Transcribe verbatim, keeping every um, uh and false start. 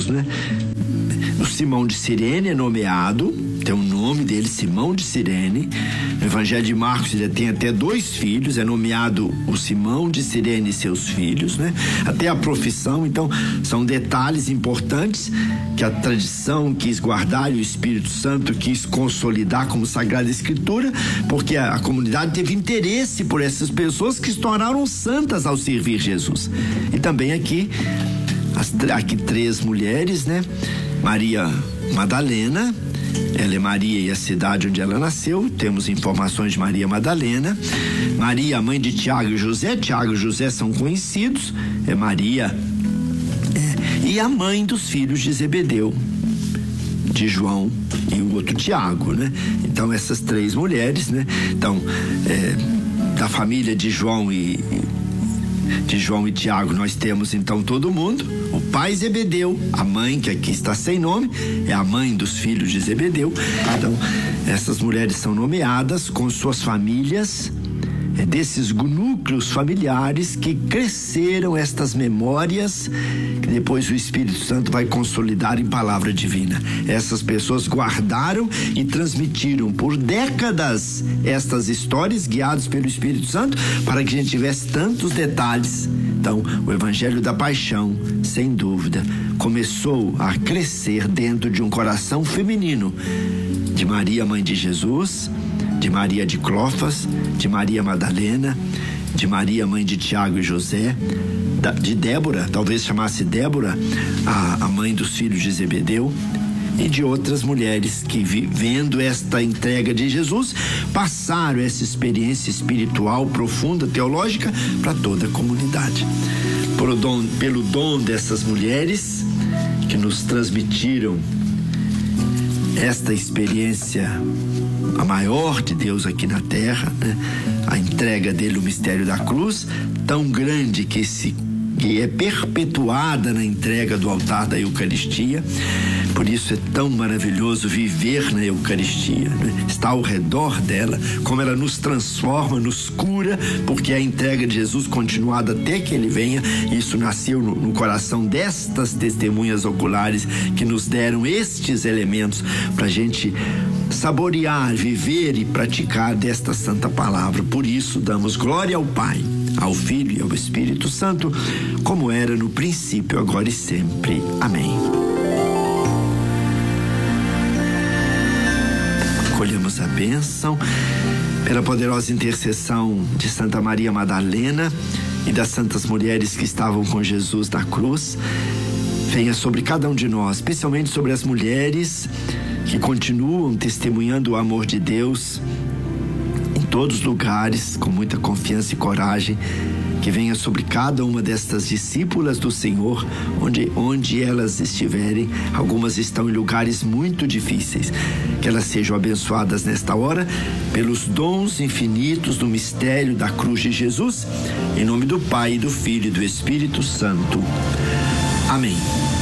né? O Simão de Cirene é nomeado, tem o nome dele, Simão de Cirene. No Evangelho de Marcos ele tem até dois filhos, é nomeado o Simão de Cirene e seus filhos, né? Até a profissão. Então são detalhes importantes que a tradição quis guardar e o Espírito Santo quis consolidar como Sagrada Escritura, porque a, a comunidade teve interesse por essas pessoas que se tornaram santas ao servir Jesus. E também aqui, as, aqui três mulheres, né? Maria Madalena, ela é Maria e a cidade onde ela nasceu, temos informações de Maria Madalena. Maria, mãe de Tiago e José, Tiago e José são conhecidos, é Maria, é, e a mãe dos filhos de Zebedeu, de João e o outro Tiago, né? Então essas três mulheres, né? Então, é, da família de João e de João e Tiago nós temos então todo mundo. O pai Zebedeu, a mãe, que aqui está sem nome, é a mãe dos filhos de Zebedeu. Então essas mulheres são nomeadas com suas famílias, é desses núcleos familiares que cresceram estas memórias que depois o Espírito Santo vai consolidar em palavra divina. Essas pessoas guardaram e transmitiram por décadas estas histórias guiados pelo Espírito Santo para que a gente tivesse tantos detalhes. Então, o Evangelho da Paixão, sem dúvida, começou a crescer dentro de um coração feminino de Maria, mãe de Jesus, de Maria de Clofas, de Maria Madalena, de Maria, mãe de Tiago e José, de Débora, talvez chamasse Débora, a, a mãe dos filhos de Zebedeu, e de outras mulheres que, vendo esta entrega de Jesus, passaram essa experiência espiritual profunda, teológica, para toda a comunidade. Por dom, pelo dom dessas mulheres que nos transmitiram esta experiência, a maior de Deus aqui na terra, né? A entrega dele, o mistério da cruz, tão grande que se que é perpetuada na entrega do altar da Eucaristia. Por isso é tão maravilhoso viver na Eucaristia, né? Estar ao redor dela, como ela nos transforma, nos cura, porque a entrega de Jesus continuada até que ele venha. Isso nasceu no, no coração destas testemunhas oculares que nos deram estes elementos para a gente saborear, viver e praticar desta santa palavra. Por isso damos glória ao Pai, ao Filho e ao Espírito Santo, como era no princípio, agora e sempre. Amém. Acolhemos a bênção pela poderosa intercessão de Santa Maria Madalena e das santas mulheres que estavam com Jesus na cruz. Venha sobre cada um de nós, especialmente sobre as mulheres que continuam testemunhando o amor de Deus em todos os lugares, com muita confiança e coragem. Que venha sobre cada uma destas discípulas do Senhor, onde, onde elas estiverem. Algumas estão em lugares muito difíceis. Que elas sejam abençoadas nesta hora pelos dons infinitos do mistério da cruz de Jesus. Em nome do Pai, do Filho e do Espírito Santo. Amém.